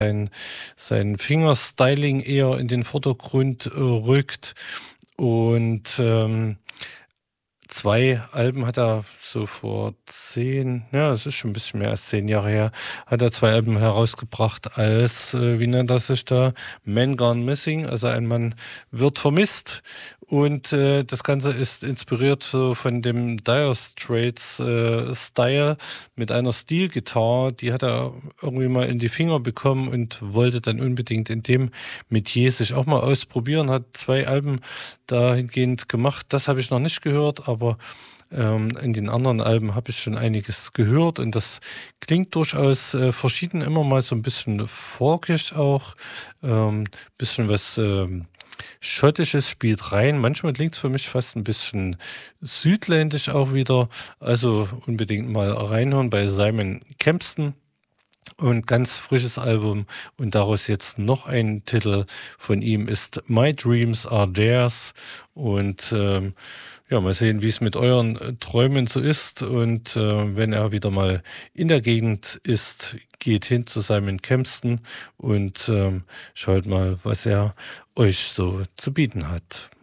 sein Fingerstyling eher in den Vordergrund rückt. Und 2 Alben hat er so vor 10, ja, es ist schon ein bisschen mehr als 10 Jahre her, hat er 2 Alben herausgebracht als, wie nennt er sich da? Man Gone Missing, also ein Mann wird vermisst. Und das Ganze ist inspiriert so von dem Dire Straits Style mit einer Steel-Gitarre. Die hat er irgendwie mal in die Finger bekommen und wollte dann unbedingt in dem Metier sich auch mal ausprobieren. Hat 2 Alben dahingehend gemacht. Das habe ich noch nicht gehört, aber in den anderen Alben habe ich schon einiges gehört und das klingt durchaus verschieden, immer mal so ein bisschen folkisch auch, bisschen was Schottisches spielt rein. Manchmal klingt es für mich fast ein bisschen südländisch auch wieder. Also unbedingt mal reinhören bei Simon Kempston. Und ganz frisches Album und daraus jetzt noch ein Titel von ihm ist My Dreams Are Theirs. Und ja, mal sehen, wie es mit euren Träumen so ist. Und wenn er wieder mal in der Gegend ist, geht hin zu Simon Kempston und schaut mal, was er euch so zu bieten hat.